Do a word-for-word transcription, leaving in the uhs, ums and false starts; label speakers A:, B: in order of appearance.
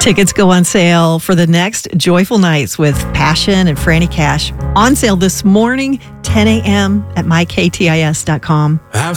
A: Tickets go on sale for the next Joyful Nights with Passion and Franny Cash. On sale this morning, ten a.m. at my k t i s dot com.
B: Have